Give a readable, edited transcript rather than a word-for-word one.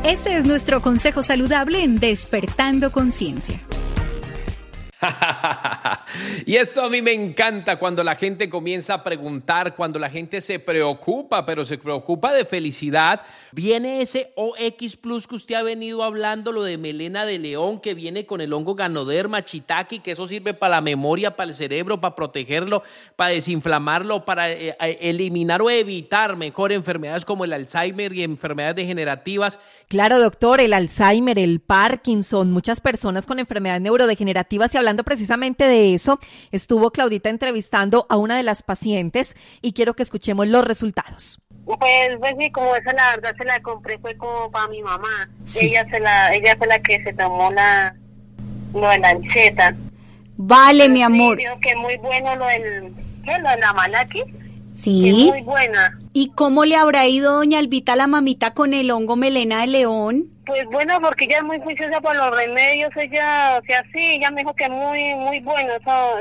Este es nuestro consejo saludable en Despertando Conciencia. Y esto a mí me encanta cuando la gente comienza a preguntar, cuando la gente se preocupa, pero se preocupa de felicidad. Viene ese OX Plus que usted ha venido hablando, lo de melena de león, que viene con el hongo Ganoderma shiitake, que eso sirve para la memoria, para el cerebro, para protegerlo, para desinflamarlo, para eliminar o evitar mejor enfermedades como el Alzheimer y enfermedades degenerativas. Claro, doctor, el Alzheimer, el Parkinson, muchas personas con enfermedades neurodegenerativas, y hablando precisamente de eso, estuvo Claudita entrevistando a una de las pacientes y quiero que escuchemos los resultados. Pues sí, como esa la verdad se la compré fue como para mi mamá. Sí. Ella fue la que se tomó lo de la ancheta. Vale, mi amor. Sí, creo que muy bueno lo de la Malaki. Sí. Que es muy buena. ¿Y cómo le habrá ido doña Albita, la mamita, con el hongo melena de león? Pues bueno, porque ella es muy juiciosa por los remedios, ella, o sea, sí, ella me dijo que muy, muy bueno, eso,